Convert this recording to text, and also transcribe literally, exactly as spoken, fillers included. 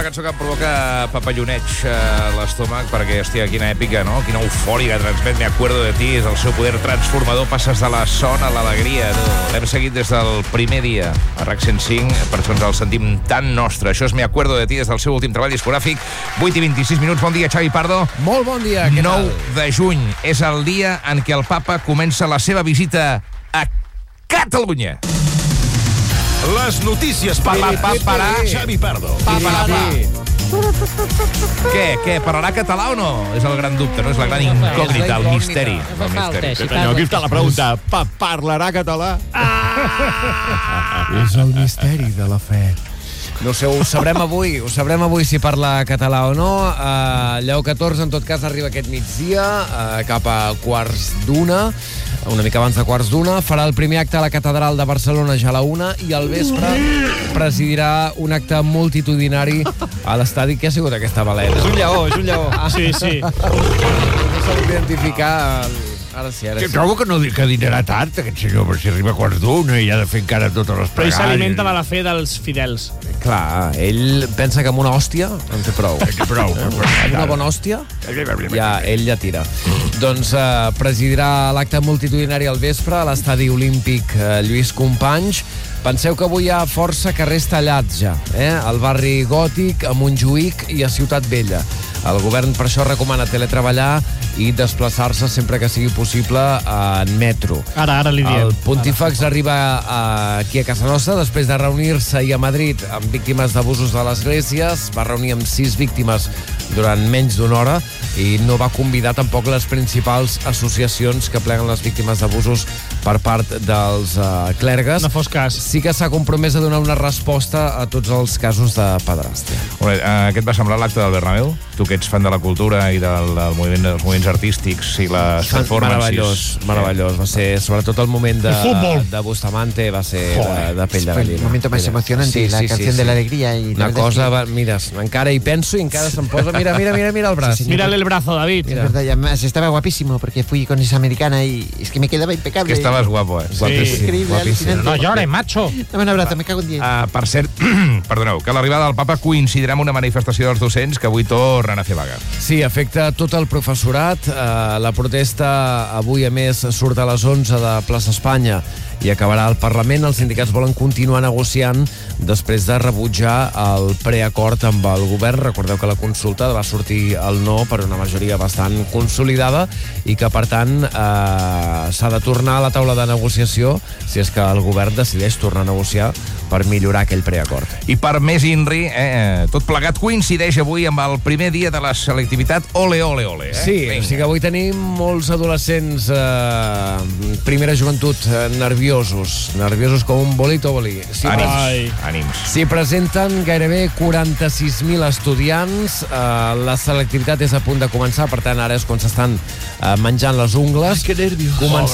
cançó que em provoca papalloneig a l'estómac, perquè, hòstia, quina èpica, no? Quina eufòria que transmet Me acuerdo de ti. És el seu poder transformador. Passes de la son a l'alegria. L'hem seguit des del primer dia a RAC cent cinc, per això ens el sentim tan nostre. Això és Me acuerdo de ti, des del seu últim treball discogràfic. vuit i vint-i-sis minuts. Bon dia, Xavi Pardo. Molt bon dia, què nou tal? de juny és el dia en què el papa comença la seva visita a Catalunya. Les notícies Pa, per pa, pa, parar. Xavi Pardo. Pa, pa, pa. Què, què, parlarà català o no? És el gran dubte, no? És la gran incògnita, el misteri. El misteri. Senyor, aquí està la pregunta. Pa parlarà català? És el misteri de la fe. No sé, ho sabrem avui, ho sabrem avui si parla català o no. Uh, Lleó catorze, en tot cas, arriba aquest migdia, uh, cap a quarts d'una, una mica abans de quarts d'una. Farà el primer acte a la Catedral de Barcelona ja a la una i al vespre presidirà un acte multitudinari a l'estadi. Què ha sigut aquesta balena? És un lleó, és un lleó. Ah. Sí, sí. No s'ha d'identificar... El... Ara sí, ara Que sí. trobo que no que dinarà tard, aquest senyor, per si arriba a quarts d'una i ha de fer encara totes les Però ell pregàries. s'alimenta de la fe dels fidels. Clar, ell pensa que amb una hòstia en té prou. Que prou. Amb una bona hòstia ja, ell ja tira. Doncs eh, presidirà l'acte multitudinari al vespre a l'estadi olímpic eh, Lluís Companys. Penseu que avui hi ha força carrers tallats ja, eh? Al barri Gòtic, a Montjuïc i a Ciutat Vella. El govern per això recomana teletreballar i desplaçar-se sempre que sigui possible en metro. Ara, ara li diem. El Pontífex arriba a, aquí a casa nostra després de reunir-se ahir a Madrid amb víctimes d'abusos de l'Església. Es va reunir amb sis víctimes durant menys d'una hora i no va convidar tampoc les principals associacions que pleguen les víctimes d'abusos per part dels uh, clergues. No fos cas. Sí que s'ha compromès a donar una resposta a tots els casos de pederàstia. Bé, eh, què et va semblar l'acte del Bernabéu? Tu que ets fan de la cultura i del, del moviment, dels moviments artístics i les performances. Meravellós, meravellós. Va ser, sobretot el moment de, de Bustamante, va ser de, de pell de Fue el gallina. momento más emocionante, la canción de la alegría. Y la Una verdad cosa, es que- va, mira, encara hi penso i encara se'm posa... Mira, mira, mira, mira el braç. Sí, sí. Mírale el brazo, David. Es verdad, y además estaba guapísimo porque fui con esa americana y es que me quedaba impecable. Que estaves guapo, eh? Guapíssim, Increíble, guapíssim. alucinante. No llores, macho. Dame un abrazo, me cago en diez. Uh, per cert, perdoneu, que l'arribada del papa coincidirà amb una manifestació dels docents que avui tornen a fer vaga. Sí, afecta tot el professorat. Uh, la protesta avui, a més, surt a les onze de Plaça Espanya i acabarà al Parlament. Els sindicats volen continuar negociant després de rebutjar el preacord amb el govern. Recordeu que la consulta va sortir el no per una majoria bastant consolidada i que, per tant, eh, s'ha de tornar a la taula de negociació si és que el govern decideix tornar a negociar per millorar aquell preacord. I per més INRI, eh, tot plegat coincideix avui amb el primer dia de la selectivitat Ole, ole, ole. Eh? Sí, o sigui que avui tenim molts adolescents eh, primera joventut eh, nerviosos, nerviosos com un bolito bolí. Sí, Ànims, Ai. ànims. S'hi presenten gairebé quaranta-sis mil estudiants. Uh, la selectivitat és a punt de començar, per tant, ara és quan s'estan uh, menjant les ungles. Que nervios. Començarà